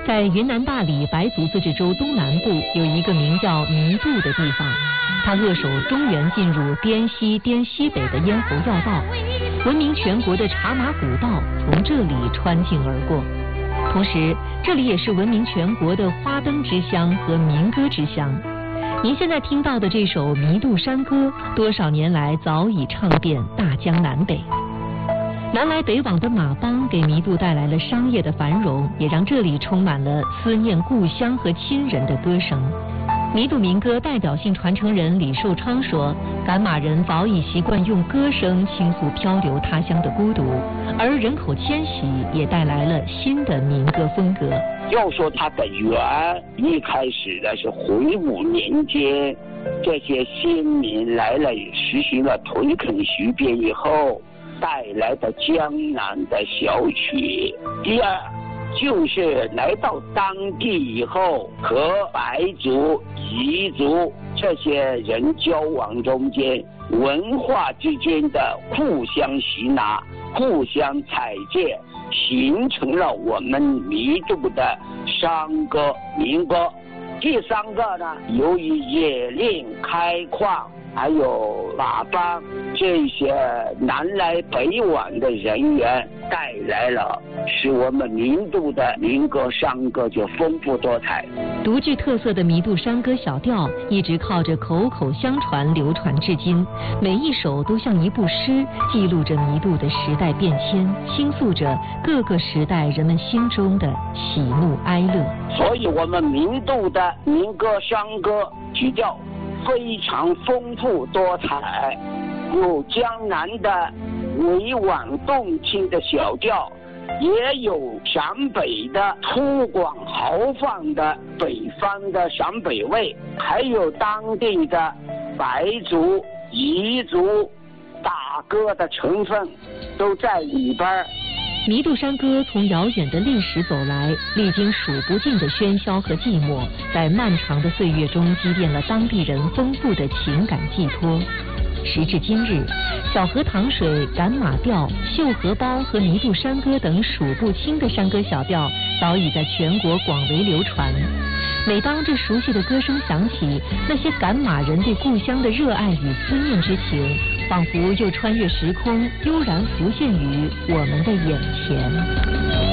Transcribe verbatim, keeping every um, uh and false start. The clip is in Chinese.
在云南大理白族自治州东南部有一个名叫弥渡的地方，它扼守中原进入滇西、滇西北的咽喉要道，闻名全国的茶马古道从这里穿境而过。同时，这里也是闻名全国的花灯之乡和民歌之乡。您现在听到的这首《弥渡山歌》，多少年来早已唱遍大江南北。南来北往的马帮给弥渡带来了商业的繁荣，也让这里充满了思念故乡和亲人的歌声。弥渡民歌代表性传承人李寿昌说，赶马人早已习惯用歌声倾诉漂流他乡的孤独，而人口迁徙也带来了新的民歌风格。 要说它的源，一开始的是回武年间，这些先民来了，实行了屯垦学变以后带来的江南的小曲。第二，就是来到当地以后，和白族、彝族这些人交往中间，文化之间的互相吸纳、互相采借，形成了我们弥渡的山歌、民歌。第三个呢，由于野岭开矿，还有马帮这些南来北往的人员，带来了使我们弥渡的民歌山歌就丰富多彩。 独具特色的弥渡山歌小调一直靠着口口相传流传至今，每一首都像一部诗，记录着弥渡的时代变迁，倾诉着各个时代人们心中的喜怒哀乐。 所以我们弥渡的民歌山歌曲调非常丰富多彩，有江南的委婉动听的小调，也有陕北的粗犷豪放的北方的陕北味，还有当地的白族、彝族打歌的成分都在里边。 弥渡山歌从遥远的历史走来，历经数不尽的喧嚣和寂寞，在漫长的岁月中积淀了当地人丰富的情感寄托。时至今日，小河淌水、赶马调、绣荷包和弥渡山歌等数不清的山歌小调早已在全国广为流传。每当这熟悉的歌声响起，那些赶马人对故乡的热爱与思念之情，仿佛又穿越时空，悠然浮现于我们的眼前。